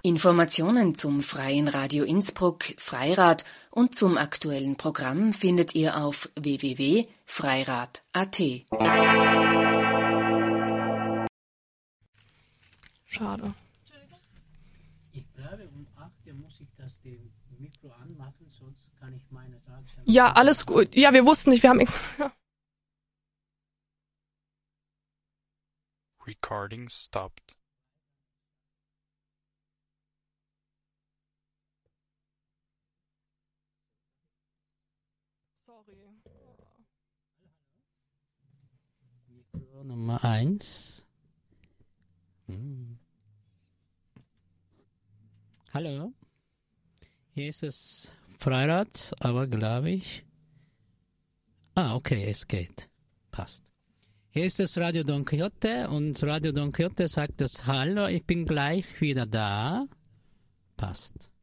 Informationen zum Freien Radio Innsbruck Freirad und zum aktuellen Programm findet ihr auf www.freirad.at. Schade. Ich glaube, um 8 Uhr muss ich das Mikro anmachen, sonst kann ich meine Frage stellen. Ja, alles gut. Ja, wir wussten nicht, wir haben extra... Ja. Recording stopped. Sorry. Mikro Nummer 1. Hallo. Hier ist das Freirad, aber glaube ich... okay, es geht. Passt. Hier ist das Radio Don Quixote und Radio Don Quixote sagt das Hallo, ich bin gleich wieder da. Passt.